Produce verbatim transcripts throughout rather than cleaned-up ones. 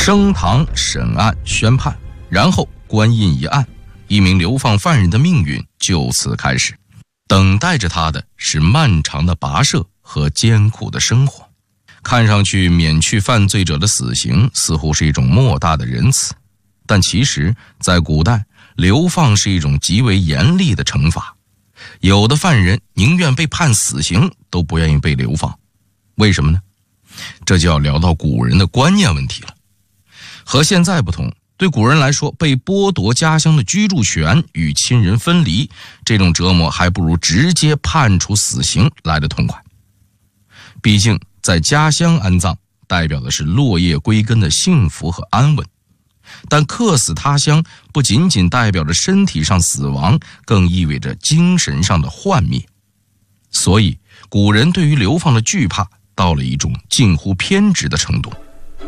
升堂审案宣判，然后官印一案，一名流放犯人的命运就此开始。等待着他的是漫长的跋涉和艰苦的生活。看上去免去犯罪者的死刑似乎是一种莫大的仁慈，但其实在古代，流放是一种极为严厉的惩罚。有的犯人宁愿被判死刑都不愿意被流放。为什么呢？这就要聊到古人的观念问题了。和现在不同，对古人来说，被剥夺家乡的居住权与亲人分离，这种折磨还不如直接判处死刑来得痛快。毕竟在家乡安葬代表的是落叶归根的幸福和安稳，但客死他乡不仅仅代表着身体上死亡，更意味着精神上的幻灭。所以古人对于流放的惧怕到了一种近乎偏执的程度。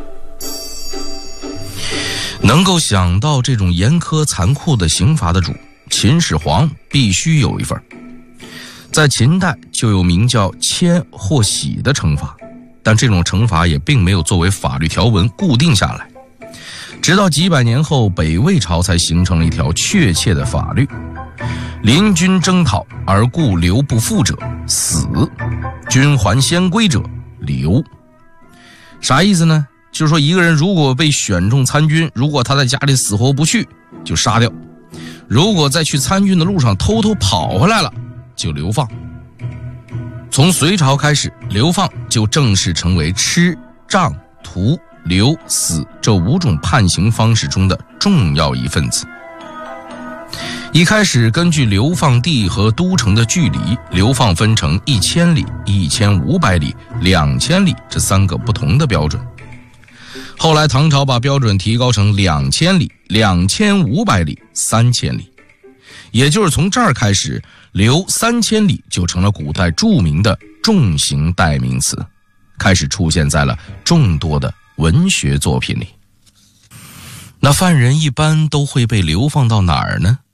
能够想到这种严苛残酷的刑罚的主，秦始皇必须有一份。在秦代就有名叫迁或徙的惩罚，但这种惩罚也并没有作为法律条文固定下来。直到几百年后，北魏朝才形成了一条确切的法律：邻军征讨而故留不复者，死；军还先归者，留。啥意思呢？就是说一个人如果被选中参军，如果他在家里死活不去，就杀掉；如果在去参军的路上偷偷跑回来了，就流放。从隋朝开始，流放就正式成为笞、杖、徒、流、死这五种判刑方式中的重要一份子。一开始根据流放地和都城的距离，流放分成一千里、一千五百里、两千里这三个不同的标准。后来唐朝把标准提高成两千里、两千五百里、三千里，也就是从这儿开始，流三千里就成了古代著名的重刑代名词，开始出现在了众多的文学作品里。那犯人一般都会被流放到哪儿呢？